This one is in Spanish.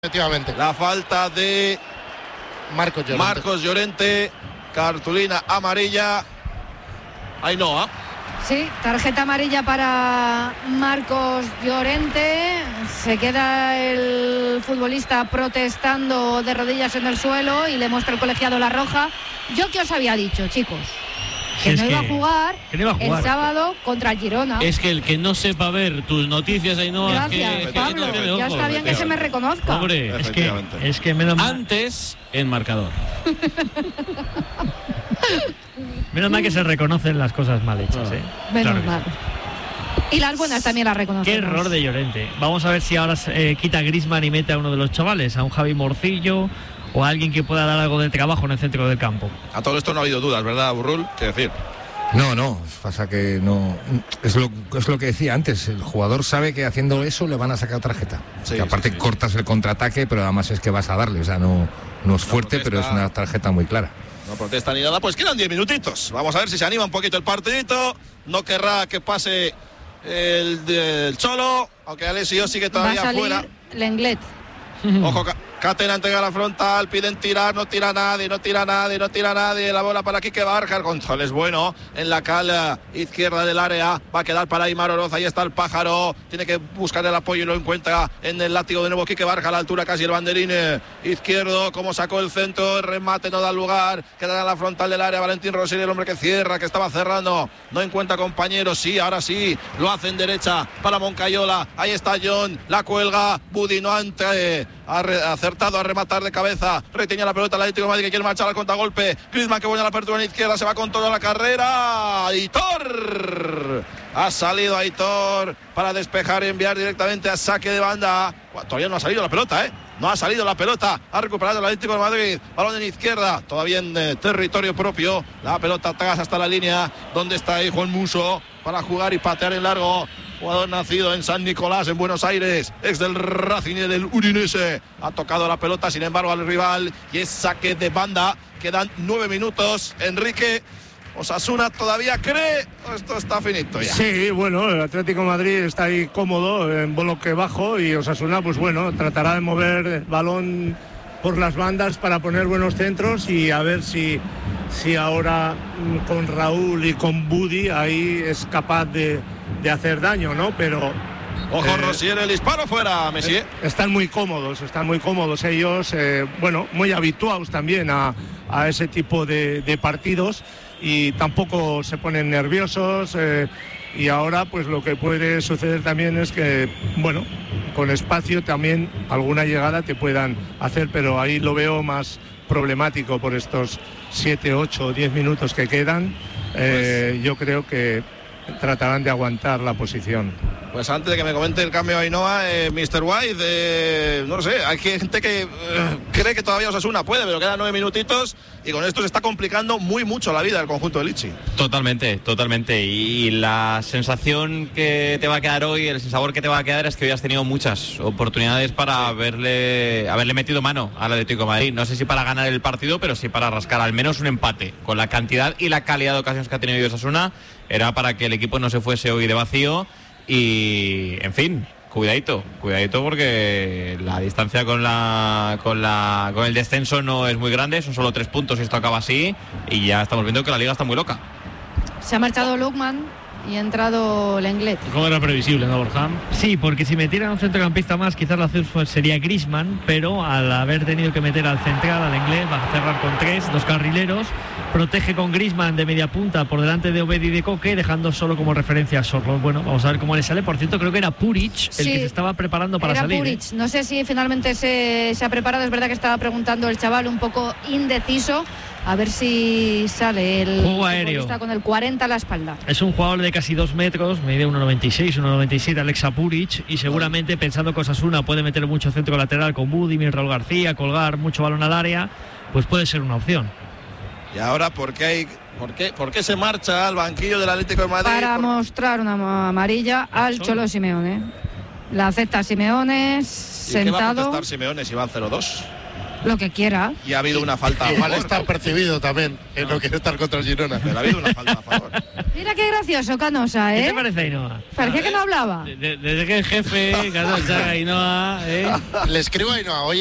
Efectivamente. La falta de Marcos Llorente, cartulina amarilla. Ainhoa. Sí, tarjeta amarilla para Marcos Llorente. Se queda el futbolista protestando de rodillas en el suelo y le muestra el colegiado la roja. Yo que os había dicho, chicos, que no iba a jugar el sábado contra el Girona. Es que el que no sepa ver tus noticias, Ainhoa, gracias, Pablo, ya está bien que se me reconozca. Hombre, es que menos mal. Antes en marcador. Menos mal que se reconocen las cosas mal hechas, ¿eh? Menos claro mal. Y las buenas también las reconocemos. Qué error de Llorente. Vamos a ver si ahora quita a Griezmann y mete a uno de los chavales, a un Javi Morcillo o a alguien que pueda dar algo de trabajo en el centro del campo. A todo esto no ha habido dudas, ¿verdad, Burrul? ¿Qué decir? No, pasa que no. Es lo que decía antes. El jugador sabe que haciendo eso le van a sacar tarjeta. Sí, que aparte cortas el contraataque, pero además es que vas a darle. O sea, no es fuerte, pero es una tarjeta muy clara. No protesta ni nada, pues quedan 10 minutitos. Vamos a ver si se anima un poquito el partidito. No querrá que pase el Cholo, aunque Alessio sigue todavía fuera. Lenglet. Ojo, Catena entrega la frontal, piden tirar, no tira nadie. La bola para Quique Barja, el control es bueno en la cala izquierda del área, va a quedar para Aimar Oroz, ahí está el pájaro, tiene que buscar el apoyo y lo encuentra en el látigo de nuevo Quique Barja, a la altura casi el banderín izquierdo, como sacó el centro, el remate no da lugar, queda en la frontal del área, Valentín Rosell, el hombre que cierra, que estaba cerrando, no encuentra compañeros, sí, ahora sí, lo hace en derecha para Moncayola, ahí está John, la cuelga, Budi no ante, ha acertado a rematar de cabeza, retiene la pelota el Atlético de Madrid que quiere marchar al contragolpe, Griezmann que buena la apertura en izquierda, se va con toda la carrera, Aitor, ha salido Aitor para despejar y enviar directamente a saque de banda, todavía no ha salido la pelota, no ha salido la pelota, ha recuperado el Atlético de Madrid, balón en izquierda, todavía en territorio propio, la pelota atrás hasta la línea, donde está ahí Juan Musso para jugar y patear en largo. Jugador nacido en San Nicolás, en Buenos Aires, ex del Racing y del Udinese. Ha tocado la pelota, sin embargo, al rival. Y es saque de banda. Quedan 9 minutos. Enrique, Osasuna todavía cree. Esto está finito ya. Sí, bueno, el Atlético de Madrid está ahí cómodo, en bloque bajo. Y Osasuna, pues bueno, tratará de mover el balón por las bandas para poner buenos centros. Y a ver si ahora con Raúl y con Budi ahí es capaz de hacer daño, ¿no? Pero ojo, Rosier, el disparo fuera, Messi. Están muy cómodos ellos, bueno, muy habituados también a ese tipo de partidos y tampoco se ponen nerviosos y ahora pues lo que puede suceder también es que, bueno, con espacio también alguna llegada te puedan hacer, pero ahí lo veo más problemático por estos 7, 8, 10 minutos que quedan. Yo creo que tratarán de aguantar la posición. Pues antes de que me comente el cambio de Ainhoa, Mr. White, no lo sé, hay gente que cree que todavía Osasuna puede, pero quedan 9 minutitos y con esto se está complicando muy mucho la vida del conjunto de Lichi. Totalmente. Y la sensación que te va a quedar hoy, el sabor que te va a quedar es que hoy has tenido muchas oportunidades para haberle metido mano al Atlético de Madrid. No sé si para ganar el partido, pero sí para rascar al menos un empate. Con la cantidad y la calidad de ocasiones que ha tenido hoy Osasuna, era para que el equipo no se fuese hoy de vacío. Y, en fin, cuidadito porque la distancia con el descenso no es muy grande, son solo 3 puntos y esto acaba así y ya estamos viendo que la liga está muy loca. Se ha marchado Lukman y ha entrado Lenglet. ¿Cómo era previsible, no, Borja? Sí, porque si metieran un centrocampista más, quizás la opción sería Griezmann, pero al haber tenido que meter al central, al Lenglet, va a cerrar con 2 carrileros, protege con Griezmann de media punta por delante de Obed y de Coque, dejando solo como referencia a Sorlo. Bueno, vamos a ver cómo le sale. Por cierto, creo que era Puric el que se estaba preparando para salir. Era Puric, no sé si finalmente se ha preparado, es verdad que estaba preguntando el chaval un poco indeciso. A ver si sale el juego aéreo. Está con el 40 a la espalda. Es un jugador de casi 2 metros, mide 1,96, 1,97, Alexa Puric, y seguramente pensando que Osasuna puede meter mucho centro lateral con Budimir, Raúl García, colgar mucho balón al área, pues puede ser una opción. Y ahora, ¿por qué se marcha al banquillo del Atlético de Madrid? Para mostrar una amarilla al Cholo Simeone. La acepta Simeone, sentado. ¿Qué va a contestar Simeone si van 0-2? Lo que quiera. Y ha habido una falta. Igual está percibido también, que no quiere estar contra el Girona. Pero ha habido una falta a favor. Mira qué gracioso, Canosa, ¿eh? ¿Qué te parece, Ainhoa? Parecía que no hablaba. Desde que el jefe, Canosa, Ainhoa, Le escribo a Ainhoa, oye.